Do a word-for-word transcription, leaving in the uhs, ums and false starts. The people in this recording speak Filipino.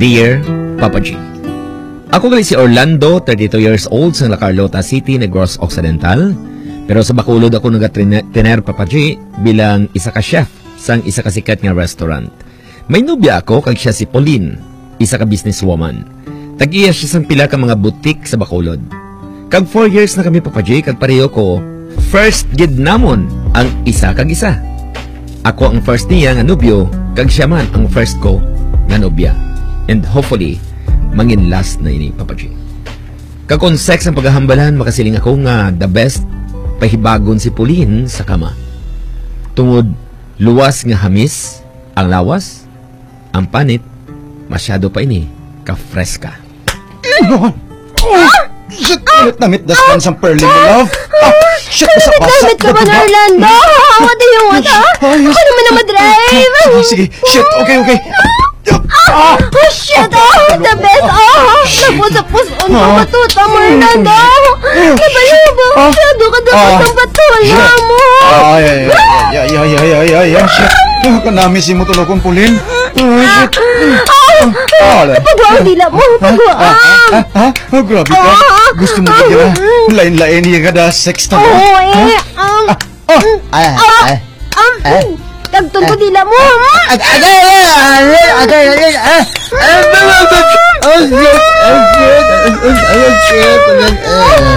Dear Papa G, ako gali si Orlando, thirty-two years old, sa La Carlota City, Negros Occidental. Pero sa Bacolod ako nag-tiner, Papa G, bilang isa ka chef sang isa ka sikat nga restaurant. May nubya ako, kag siya si Pauline, isa ka businesswoman. Tag-iya siya sang pila ka mga butik sa Bacolod. Kag four years na kami, Papa J, kag pareho ko, first gid namon ang isa kag isa. Ako ang first niya nga nubyo, kag siya man ang first ko nga nubya. And hopefully, mangin last na ini, Papa J. Kag kung sex ang paghahambalan, makasiling ako nga the best pahibagon si Pauline sa kama. Tungod luwas nga hamis ang lawas, ang panit masyado pa ini ka-freska. Oh, shit! Ulit namit das kan sang pearly mo, love. Ah, shit! Basa basa. Namit ka ba na, Orlando? What do you want, ha? Ako naman na madrive. Sige, shit! Okay, okay. Ah! Oh, shit! Oh, the best! Oh, nagpusap-puson ko batuta mo, Orlando. Nabalabo. Masyado ka dapat ang batula mo. Ay, ay, ay, ay, ay, ay, ay, ay, shit. Kanami si mo tulog kong Pauline. Ay, shit. Pagwa ang dila mo, pagwa. Ha? Ha? Oh, grabe ka. Gusto mo ba kira? Lain-lain yung kada sex na mo. Oo, eh. Um, Ay, ay, um, tagtun ko dila mo. ay, ay, ay, ay, ay, ay, ay, ay,